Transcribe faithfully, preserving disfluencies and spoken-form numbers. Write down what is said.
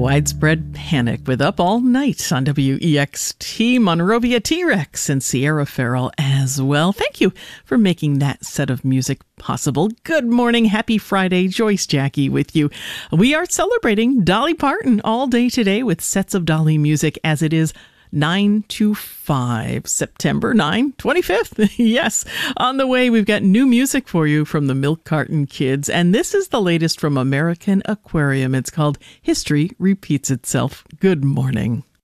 Widespread Panic with Up All Night on W E X T, Monrovia T-Rex, and Sierra Farrell as well. Thank you for making that set of music possible. Good morning. Happy Friday. Joyce Jackie with you. We are celebrating Dolly Parton all day today with sets of Dolly music as it is nine to five, September ninth, twenty-fifth. Yes. On the way, we've got new music for you from the Milk Carton Kids. And this is the latest from American Aquarium. It's called History Repeats Itself. Good morning.